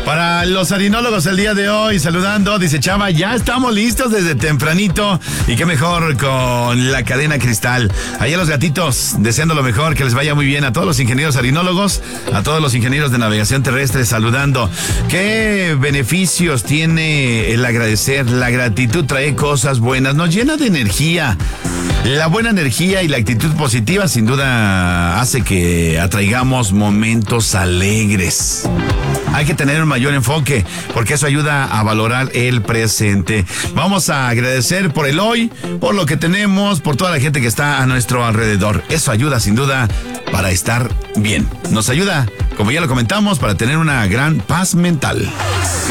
Para los harinólogos el día de hoy, saludando, dice Chava, ya estamos listos desde tempranito y qué mejor con la cadena Cristal. Allá los gatitos, deseando lo mejor, que les vaya muy bien a todos los ingenieros harinólogos, a todos los ingenieros de navegación terrestre, saludando. ¿Qué beneficios tiene el agradecer? La gratitud trae cosas buenas, nos llena de energía. La buena energía y la actitud positiva sin duda hace que atraigamos momentos alegres. Hay que tener un mayor enfoque porque eso ayuda a valorar el presente. Vamos a agradecer por el hoy, por lo que tenemos, por toda la gente que está a nuestro alrededor. Eso ayuda sin duda para estar bien. Nos ayuda, como ya lo comentamos, para tener una gran paz mental.